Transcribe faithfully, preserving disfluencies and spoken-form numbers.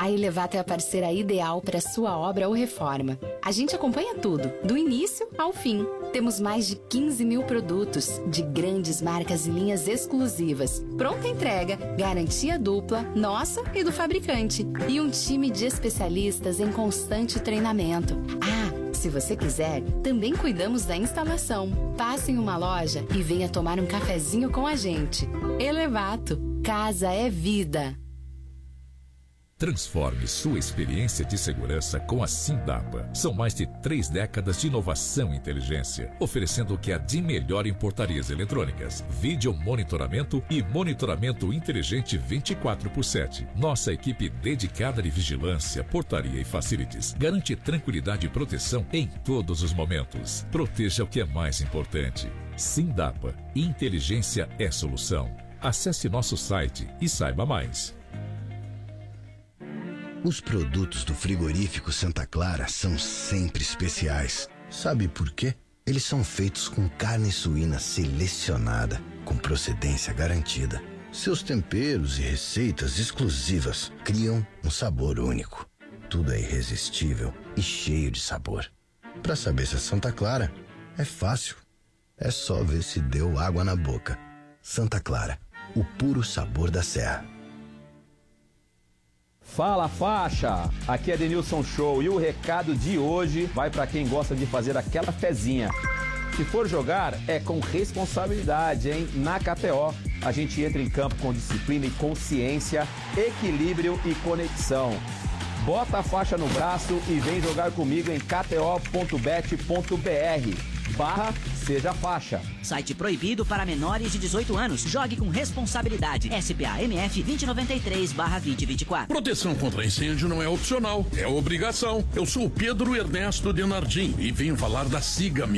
A Elevato é a parceira ideal para sua obra ou reforma. A gente acompanha tudo, do início ao fim. Temos mais de quinze mil produtos, de grandes marcas e linhas exclusivas. Pronta entrega, garantia dupla, nossa e do fabricante. E um time de especialistas em constante treinamento. Ah, se você quiser, também cuidamos da instalação. Passe em uma loja e venha tomar um cafezinho com a gente. Elevato, casa é vida. Transforme sua experiência de segurança com a Sindapa. São mais de três décadas de inovação e inteligência, oferecendo o que há de melhor em portarias eletrônicas, vídeo monitoramento e monitoramento inteligente vinte e quatro por sete. Nossa equipe dedicada de vigilância, portaria e facilities garante tranquilidade e proteção em todos os momentos. Proteja o que é mais importante. Sindapa. Inteligência é solução. Acesse nosso site e saiba mais. Os produtos do frigorífico Santa Clara são sempre especiais. Sabe por quê? Eles são feitos com carne suína selecionada, com procedência garantida. Seus temperos e receitas exclusivas criam um sabor único. Tudo é irresistível e cheio de sabor. Para saber se é Santa Clara, é fácil. É só ver se deu água na boca. Santa Clara, o puro sabor da serra. Fala, faixa! Aqui é Denilson Show e o recado de hoje vai para quem gosta de fazer aquela fezinha. Se for jogar, é com responsabilidade, hein? Na K T O, a gente entra em campo com disciplina e consciência, equilíbrio e conexão. Bota a faixa no braço e vem jogar comigo em kto.bet.br barra Seja Faixa. Site proibido para menores de dezoito anos. Jogue com responsabilidade. S P A M F vinte noventa e três barra vinte vinte e quatro. Proteção contra incêndio não é opcional, é obrigação. Eu sou o Pedro Ernesto Denardim e venho falar da Siga-me.